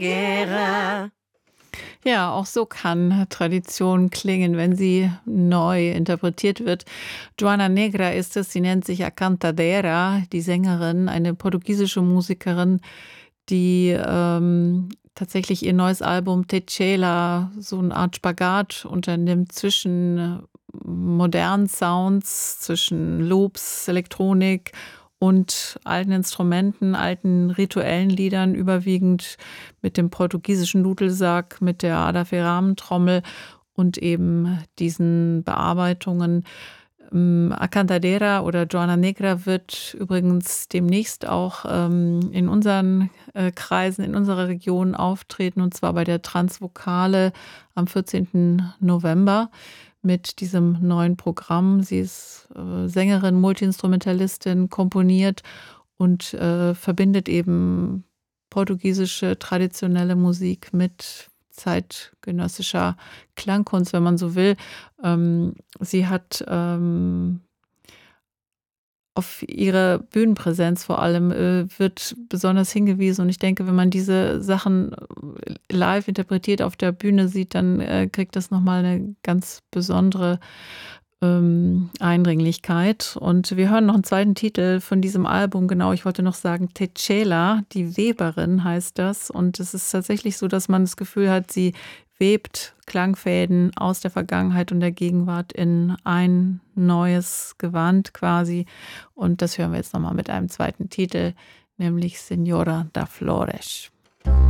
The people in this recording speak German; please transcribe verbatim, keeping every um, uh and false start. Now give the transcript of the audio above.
Guerra. Ja, auch so kann Tradition klingen, wenn sie neu interpretiet wird. Joana Negra ist es, sie nennt sich A Cantadeira, die Sängerin, eine portugiesische Musikerin, die ähm, tatsächlich ihr neues Album Techela so eine Art Spagat unternimmt zwischen modernen Sounds, zwischen Loops, Elektronik und alten Instrumenten, alten rituellen Liedern, überwiegend mit dem portugiesischen Dudelsack, mit der Adaferam-Trommel und eben diesen Bearbeitungen. Ähm, A Cantadeira oder Joana Negra wird übrigens demnächst auch ähm, in unseren äh, Kreisen, in unserer Region auftreten, und zwar bei der Transvokale am vierzehnten November mit diesem neuen Programm. Sie ist äh, Sängerin, Multiinstrumentalistin, komponiert und äh, verbindet eben portugiesische traditionelle Musik mit zeitgenössischer Klangkunst, wenn man so will. Ähm, sie hat ähm, auf ihre Bühnenpräsenz vor allem äh, wird besonders hingewiesen, und ich denke, wenn man diese Sachen live interpretiert auf der Bühne sieht, dann äh, kriegt das nochmal eine ganz besondere ähm, Eindringlichkeit. Und wir hören noch einen zweiten Titel von diesem Album. Genau, ich wollte noch sagen, Techela, die Weberin heißt das. Und es ist tatsächlich so, dass man das Gefühl hat, sie webt Klangfäden aus der Vergangenheit und der Gegenwart in ein neues Gewand quasi. Und das hören wir jetzt nochmal mit einem zweiten Titel, nämlich Senhora da Flores.